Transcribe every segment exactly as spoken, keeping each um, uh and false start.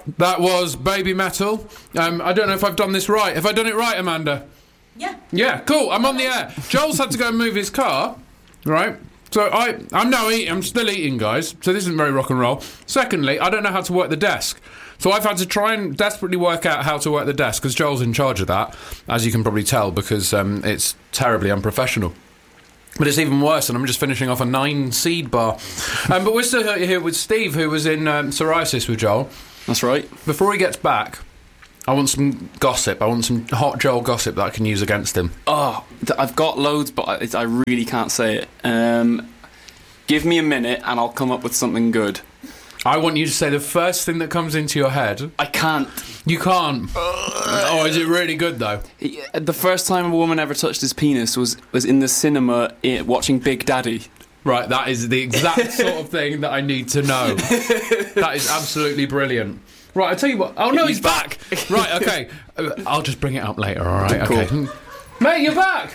That was Baby Metal. Um, I don't know if I've done this right. Have I done it right, Amanda? Yeah. Yeah, cool. I'm on the air. Joel's had to go and move his car, right? So I, I'm now eating. I'm still eating, guys. So this isn't very rock and roll. Secondly, I don't know how to work the desk. So I've had to try and desperately work out how to work the desk because Joel's in charge of that, as you can probably tell, because um, it's terribly unprofessional. But it's even worse, and I'm just finishing off a nine seed bar. Um, but we're still here with Steve, who was in um, psoriasis with Joel. That's right. Before he gets back, I want some gossip. I want some hot Joel gossip that I can use against him. Oh, th- I've got loads, but I, I really can't say it. Um, give me a minute, and I'll come up with something good. I want you to say the first thing that comes into your head. I can't. You can't. Oh, is it really good, though? The first time a woman ever touched his penis was, was in the cinema i- watching Big Daddy. Right, that is the exact sort of thing that I need to know. That is absolutely brilliant. Right, I'll tell you what. Oh, no, he's, He's back. back. Right, okay. Uh, I'll just bring it up later, all right? Cool. Okay. Mate, you're back.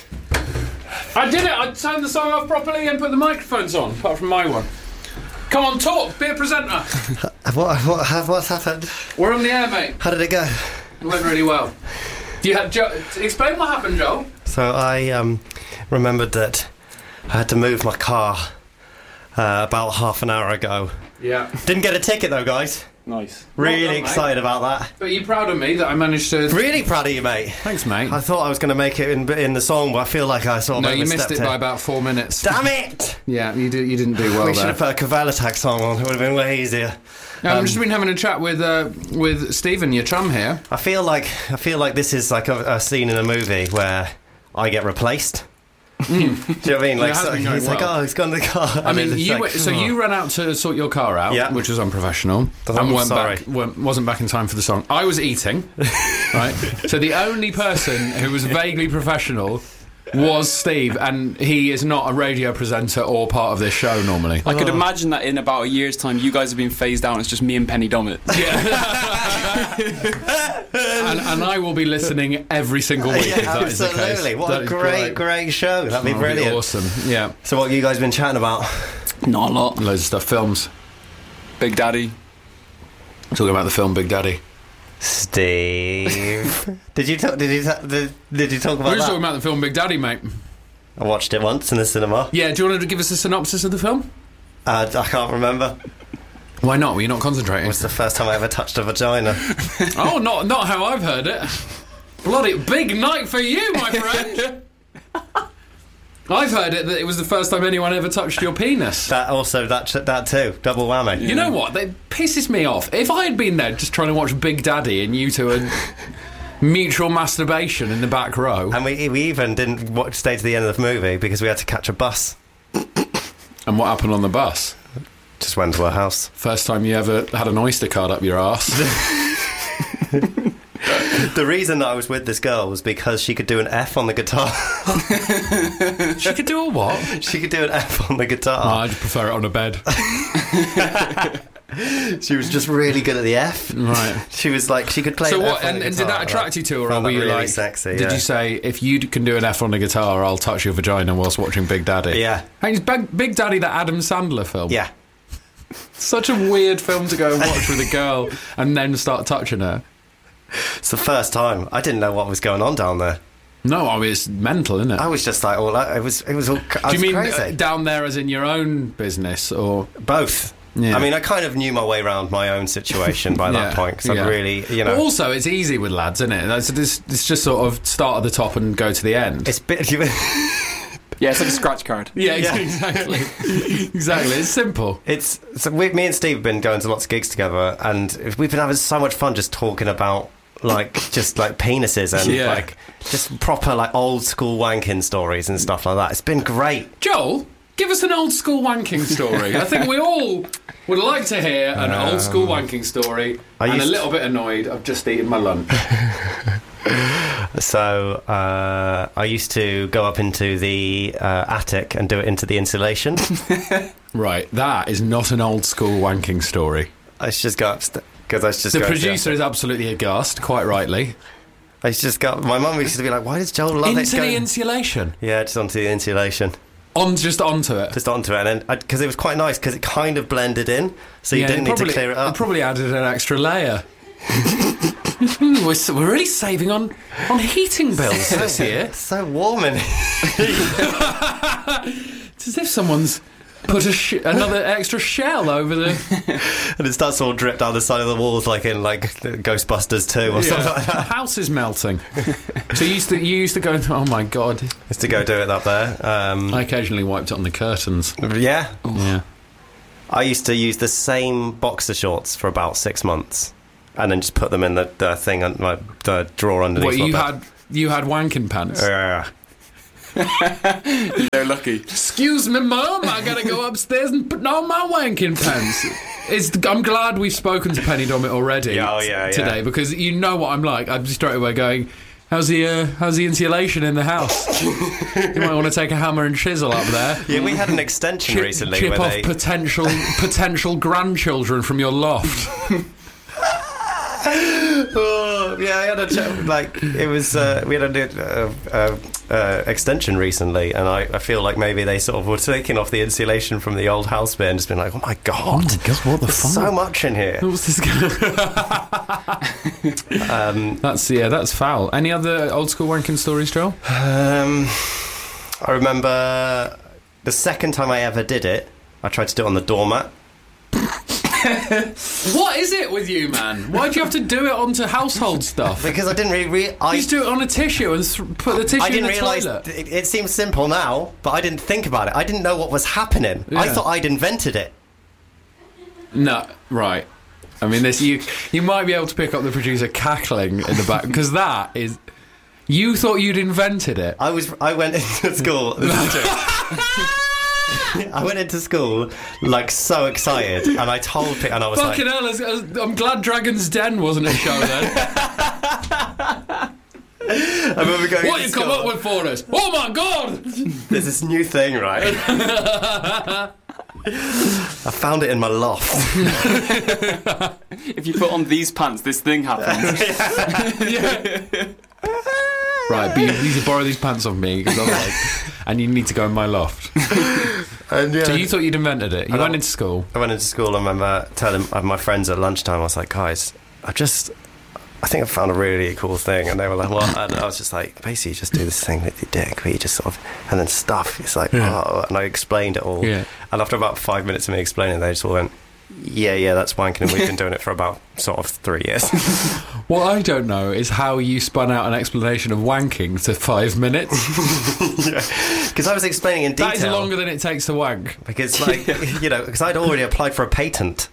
I did it. I turned the song off properly and put the microphones on, apart from my one. Come on, talk. Be a presenter. What, what, have, what's happened? We're on the air, mate. How did it go? It went really well. Do you have jo- explain what happened, Joel? So I um, remembered that I had to move my car uh, about half an hour ago. Yeah. Didn't get a ticket though, guys. Nice. Really Well done, excited about that. But are you proud of me that I managed to... Really proud of you, mate. Thanks, mate. I thought I was going to make it in, in the song, but I feel like I sort of No, you overstepped missed it by about four minutes. Damn it! Yeah, you, did, you didn't do well we there. should have put a Cavell Attack song on. It would have been way easier. Um, Um, I've just been having a chat with uh, with Stephen, your chum here. I feel like I feel like this is like a, a scene in a movie where I get replaced. Mm. Do you know what I mean? It Like has so, been going he's like, well. oh, he's gone to the car. I And mean, it's you like, went, so oh. you ran out to sort your car out, Yeah. which was unprofessional, I'm and weren't sorry. back, weren't, wasn't back in time for the song. I was eating, right? So the only person who was vaguely professional was Steve, and he is not a radio presenter or part of this show normally. I could imagine that in about a year's time, you guys have been phased out and it's just me and Penny Dommett. and, and I will be listening every single week. Yeah, if that is the case. absolutely. What That a is great, great show. That'd be That would be brilliant. awesome. Yeah, So what have you guys been chatting about? Not a lot. loads of stuff. Films. Big Daddy. Talking about the film Big Daddy. Steve. did you talk, did you ta- did, did you talk We're about just that? talking about the film Big Daddy, mate. I watched it once in the cinema. Yeah, do you want to give us a synopsis of the film? Uh, I can't remember. Why not? Were you not It concentrating? was the first time I ever touched a vagina. Oh, not not how I've heard it. Bloody big night for you, my friend. I've heard it that it was the first time anyone ever touched your penis. That also that that too. Double whammy. You know what? That pisses me off. If I had been there just trying to watch Big Daddy and you two had mutual masturbation in the back row. And we we even didn't watch, stay to the end of the movie because we had to catch a bus. And what happened on the bus? Just went to her house. First time you ever had an Oyster card up your arse. The reason that I was with this girl was because she could do an F on the guitar. She could do a what? She could do an F on the Oh, guitar. I'd prefer it on a bed. She was just really good at the F. Right. She was like, she could play So an what? F on And, the and guitar. did that attract you to her, or Found were that you really like? sexy? Did yeah. you say if you can do an F on the guitar, I'll touch your vagina whilst watching Big Daddy? Yeah. Hey, is Big, Big Daddy that Adam Sandler film? Yeah. Such a weird film to go and watch with a girl and then start touching her. It's the first time. I didn't know what was going on down there. No, I mean it's mental, isn't it? I was just like, all it was, it was all. I Do you was mean crazy. uh, down there as in your own business, or Both. Yeah. I mean, I kind of knew my way around my own situation by that Yeah, point because yeah. I'm really, you know. But also, it's easy with lads, isn't it? It's, it's, it's just sort of start at the top and go to the end. It's bit. Yeah, it's like a scratch card. yeah, Yeah. exactly. Exactly. It's simple. It's so we, me and Steve have been going to lots of gigs together, and we've been having so much fun just talking about like just like penises and Yeah. like just proper like old school wanking stories and stuff like that. It's been great. Joel, give us an old school wanking story. I think we all would like to hear an old school wanking story. I And a used- little bit annoyed. I've just eaten my lunch. So uh, I used to go up into the uh, attic and do it into the insulation. Right, that is not an old school wanking story. I used to just go upstairs because I used to just The go producer is absolutely aghast, quite rightly. I used to just go. My mum used to be like, "Why does Joel love it?" Into the going-" insulation. Yeah, just onto the insulation. On just onto it. just onto it, and then because it was quite nice because it kind of blended in, so you Yeah, didn't need probably, to clear it up. Probably added an extra layer. we're, s- we're really saving on on heating bills this year. It's so warm in It's as if someone's put a sh- another extra shell over the. and it starts to all drip down the side of the walls like in like Ghostbusters two or something like The that. house is melting. So you used to you used to go. Oh my god! Just to go do it up there. Um, I occasionally wiped it on the curtains. yeah, Yeah. I used to use the same boxer shorts for about six months, and then just put them in the, the thing on my the drawer underneath. What my you bed. had? You had wanking pants. Yeah. They're lucky. Excuse me, Mum. I gotta go upstairs and put on my wanking pants. It's, I'm glad we've spoken to Penny Dommett already. Yeah, oh, yeah, yeah. today because you know what I'm like. I'm just straight away going, "How's the uh, how's the insulation in the house? You might want to take a hammer and chisel up there. Yeah, we had an extension Chip, recently chip where off they potential potential grandchildren from your loft." Oh, yeah, I had a chat, like it was. Uh, we had a uh, uh, uh, extension recently, and I, I feel like maybe they sort of were taking off the insulation from the old house bit and just been like, "Oh my god, God, what the there's so much in here." What's this? Um, That's yeah, that's foul. Any other old school wanking stories, Joel? um, I remember the second time I ever did it, I tried to do it on the doormat. What is it with you, man? Why do you have to do it onto household stuff? Because I didn't really. Re- I, Just do it on a tissue and th- put the tissue I didn't in the realise. toilet. It, it seems simple now, but I didn't think about it. I didn't know what was happening. I Yeah. thought I'd invented it. No, right. I mean, this you you might be able to pick up the producer cackling in the back because that is. You thought you'd invented it. I was. I went into school. This is true. I went into school like so excited, and I told people, and I was Fucking like, hell! as- as- I'm glad Dragon's Den wasn't a show then. I remember going. What into you come school, up with for us? Oh my god! There's this new thing, right? I found it in my loft. If you put on these pants, this thing happens. Right, but you need to borrow these pants off me, 'cause otherwise, and you need to go in my loft. And, yeah. So you thought you'd invented it. You I went know. into school. I went into school. I remember telling my friends at lunchtime, I was like, guys, I just, I think I found a really cool thing. And they were like, what? And I was just like, basically, you just do this thing with your dick, where you just sort of, and then stuff. It's like, Yeah. oh, and I explained it all. Yeah. And after about five minutes of me explaining, they just all went, yeah, yeah, that's wanking, and we've been doing it for about sort of three years. What I don't know is how you spun out an explanation of wanking to five minutes. Because I was explaining in detail. That is longer than it takes to wank. Because, like, you know, because I'd already applied for a patent.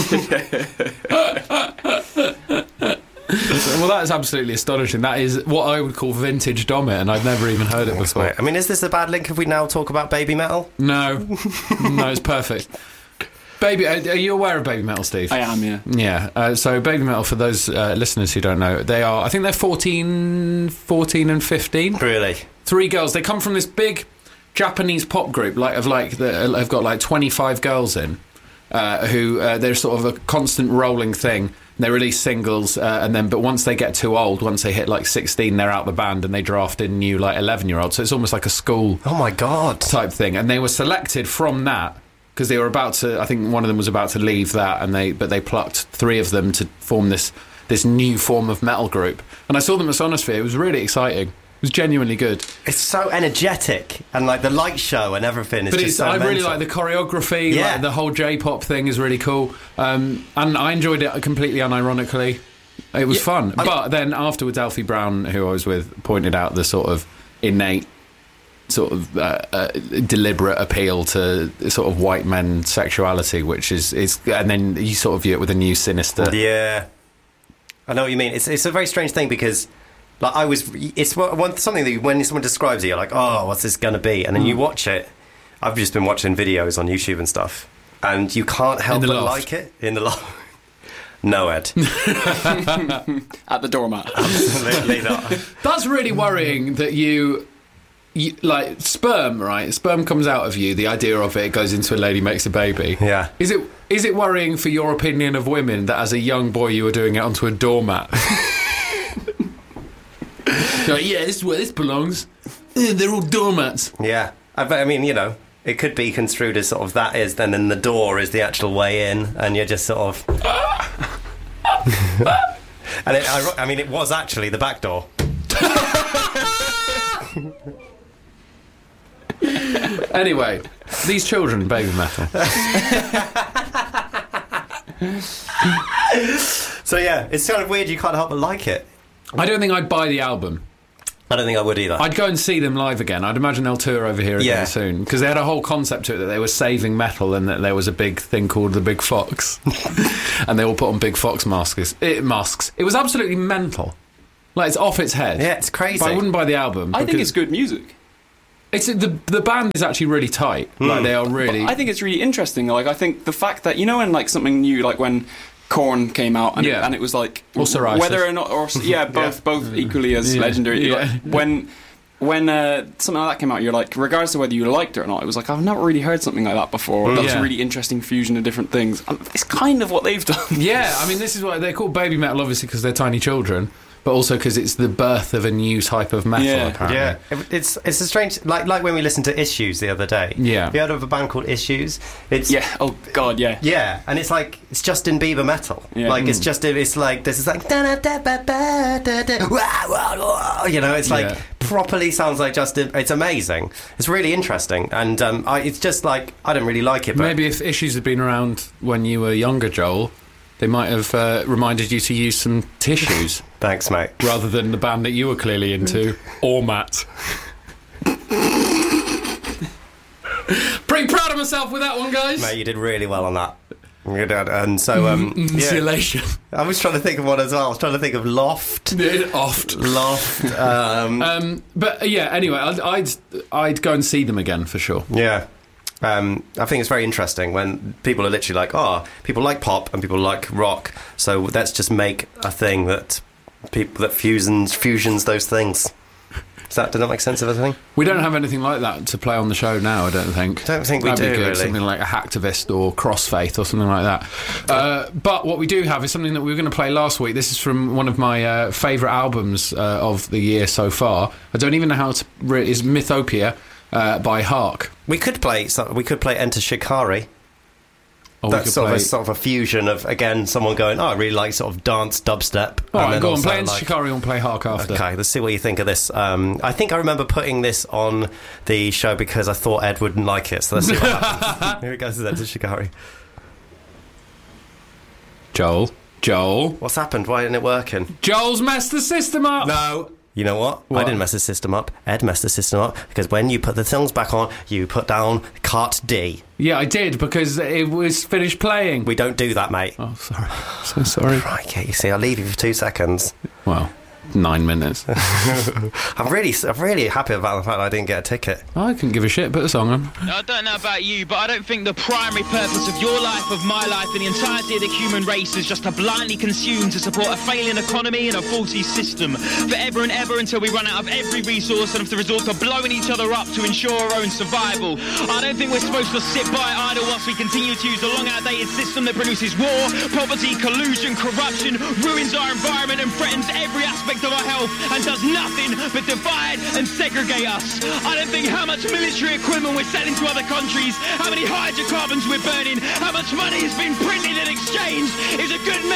Well, that is absolutely astonishing. That is what I would call vintage Dommett, and I've never even heard it before. I mean, is this a bad link if we now talk about baby metal? No, no, it's perfect. Baby, are are you aware of Baby Metal, Steve? I am, yeah. Yeah. Uh, so Baby Metal, for those uh, listeners who don't know, they are. I think they're fourteen, fourteen, and fifteen. Really? Three girls. They come from this big Japanese pop group, like of like the, have got like twenty-five girls in, uh, who uh, they're sort of a constant rolling thing. They release singles, uh, and then but once they get too old, once they hit like sixteen, they're out the band and they draft in new like eleven-year-olds. So it's almost like a school Oh my god. type thing. And they were selected from that because they were about to. I think one of them was about to leave that, and they but they plucked three of them to form this this new form of metal group. And I saw them at Sonosphere. It was really exciting. It was genuinely good. It's so energetic, and like the light show and everything is But just it's, so I really mental. like the choreography. Yeah. Like the whole J-pop thing is really cool, um, and I enjoyed it completely unironically. It was Yeah, fun. I- But then afterwards, Alfie Brown, who I was with, pointed out the sort of innate, sort of uh, uh, deliberate appeal to sort of white men sexuality, which is is, and then you sort of view it with a new sinister. Yeah, I know what you mean. It's it's a very strange thing because, like, I was. It's one something that when someone describes it, you're like, oh, what's this gonna be? And then you watch it. I've just been watching videos on YouTube and stuff, and you can't help In the but loft. like it in the loft. No, Ed, At the doormat. absolutely not. That's really worrying that you, you. Like sperm, right? Sperm comes out of you. The idea of it, it goes into a lady, makes a baby. Yeah. Is it is it worrying for your opinion of women that as a young boy you were doing it onto a doormat? You're like, yeah, this is where this belongs. Eh, they're all doormats. Yeah. I, but I mean, you know, it could be construed as sort of that is, then then the door is the actual way in, and you're just sort of. And it, I, I mean, it was actually the back door. Anyway, these children, baby metal. So yeah, it's kind of weird. You can't help but like it. I don't think I'd buy the album. I don't think I would either. I'd go and see them live again. I'd imagine they'll tour over here again Yeah. soon, because they had a whole concept to it that they were saving metal and that there was a big thing called the Big Fox, and they all put on Big Fox masks. It, masks. It was absolutely mental. Like, it's off its head. Yeah, it's crazy. But I wouldn't buy the album. I think because it's good music. It's the the band is actually really tight. Like, they are really. I think it's really interesting. Like, I think the fact that, you know, when like something new, like when Korn came out, and, Yeah. it, and it was like Or Psoriasis. whether or not, or yeah, both Yeah. both equally as Yeah. legendary. Yeah. Like, when when uh, something like that came out, you're like, regardless of whether you liked it or not, it was like, I've never really heard something like that before. That's Yeah. a really interesting fusion of different things. And it's kind of what they've done. Yeah, I mean, this is why they're called baby metal, obviously, because they're tiny children, but also because it's the birth of a new type of metal. Yeah. Apparently. Yeah, It- it's it's a strange like like when we listened to Issues the other day. Yeah. Have you heard of a band called Issues? It's Yeah. Oh God. Yeah. yeah, and it's like it's Justin Bieber metal. Yeah. Like it's Mm. just it's like this is like da da da ba ba da da wah, wah, wah. You know, it's like Yeah. properly sounds like Justin. It's amazing. It's really interesting, and um, I, it's just like I don't really like it. But Maybe if Issues had been around when you were younger, Joel, they might have uh, reminded you to use some tissues thanks, mate. rather than the band that you were clearly into, or Matt. Pretty proud of myself with that one, guys. Mate, you did really well on that. You did, and so um, yeah. Insulation. I was trying to think of one as well. I was trying to think of Loft. Oft. Loft. Um, Um, but uh, yeah, anyway, I'd, I'd I'd go and see them again for sure. Yeah. Um, I think it's very interesting when people are literally like, oh, people like pop and people like rock, so let's just make a thing that people that fusions fusions those things. Does that, does that make sense of everything? We don't have anything like that to play on the show now, I don't think. Don't think we That'd do, be good. really. Something like a Hacktivist or Crossfaith or something like that. Uh, but what we do have is something that we were going to play last week. This is from one of my uh, favourite albums uh, of the year so far. I don't even know how to... Re- is Mythopia uh, by Hark. We could play. So we could play Enter Shikari. Or we That's could sort of play... a sort of a fusion of again someone going, oh, I really like sort of dance dubstep. All and right, then go on, also play Enter like- Shikari and play Hark after. Okay, let's see what you think of this. Um, I think I remember putting this on the show because I thought Ed wouldn't like it. So let's see what happens. Here it goes, Enter Shikari. Joel. Joel. What's happened? Why isn't it working? Joel's messed the system up! No. You know what? What? I didn't mess the system up. Ed messed the system up because when you put the songs back on, you put down Cart D. Yeah, I did, because it was finished playing. We don't do that, mate. Oh, sorry. So sorry. Crikey, you see, I'll leave you for two seconds. Well, nine minutes. I'm really, I'm really happy about the fact that I didn't get a ticket. I couldn't give a shit, put the song on. I don't know about you, but I don't think the primary purpose of your life, of my life, and the entirety of the human race is just to blindly consume to support a failing economy and a faulty system forever and ever until we run out of every resource and have to resort to blowing each other up to ensure our own survival. I don't think we're supposed to sit by idle whilst we continue to use a long outdated system that produces war, poverty, collusion, corruption, ruins our environment and threatens every aspect of our health and does nothing but divide and segregate us. I don't think how much military equipment we're selling to other countries, how many hydrocarbons we're burning, how much money has been printed and exchanged is a good